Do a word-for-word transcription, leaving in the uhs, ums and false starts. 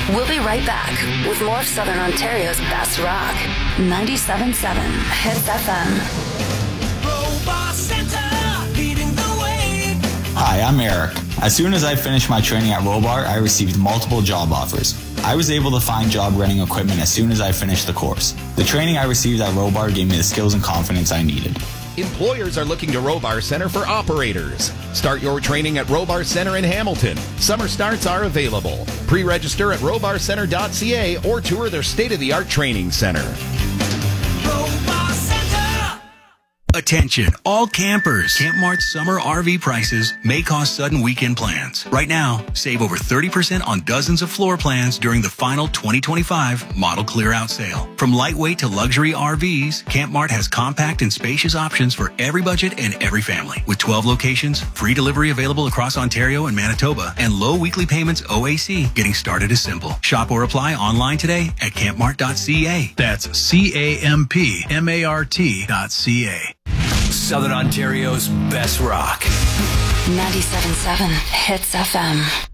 We'll be right back with more of Southern Ontario's best rock. ninety-seven point seven Hits F M. Robot Center, leading the way. Hi, I'm Eric. As soon as I finished my training at Robar, I received multiple job offers. I was able to find job renting equipment as soon as I finished the course. The training I received at Robar gave me the skills and confidence I needed. Employers are looking to Robar Center for operators. Start your training at Robar Center in Hamilton. Summer starts are available. Pre-register at robar center dot c a or tour their state-of-the-art training center. Robot Center. Attention, all campers. Camp Mart's summer R V prices may cause sudden weekend plans. Right now, save over thirty percent on dozens of floor plans during the final twenty twenty-five model clear-out sale. From lightweight to luxury R Vs, Camp Mart has compact and spacious options for every budget and every family. With twelve locations, free delivery available across Ontario and Manitoba, and low weekly payments O A C, getting started is simple. Shop or apply online today at camp mart dot c a. That's C A M P M A R T dot C A. Southern Ontario's best rock. ninety-seven point seven Hits F M.